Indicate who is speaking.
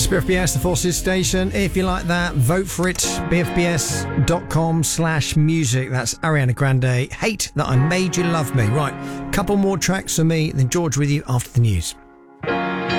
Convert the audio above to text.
Speaker 1: It's BFBS, the Forces Station. If you like that, vote for it. BFBS.com/music. That's Ariana Grande. Hate That I Made You Love Me. Right, couple more tracks for me, then George with you after the news.